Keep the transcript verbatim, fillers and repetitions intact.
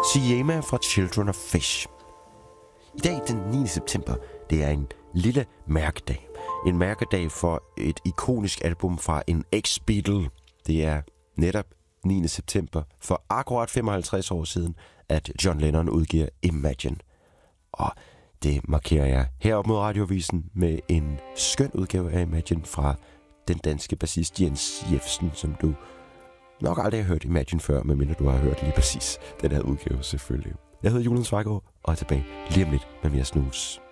Siema fra Children of Fish. I dag, den niende september, det er en lille mærkedag. En mærkedag for et ikonisk album fra en ex-Beatle. Det er netop niende september for akkurat femoghalvtreds år siden, at John Lennon udgiver Imagine. Og det markerer jeg heroppe mod Radiovisen med en skøn udgave af Imagine fra den danske bassist Jens Jeffersen, som du nok aldrig har hørt Imagine før, medmindre du har hørt lige præcis den her udgave selvfølgelig. Jeg hedder Julian Zweigård og er tilbage lige om lidt med mere snus.